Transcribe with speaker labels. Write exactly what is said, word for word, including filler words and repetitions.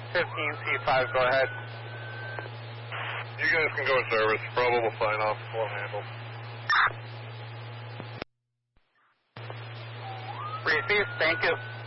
Speaker 1: fifteen C five, go ahead.
Speaker 2: You guys can go in service. Probable sign off. Full handle.
Speaker 1: Received, thank you.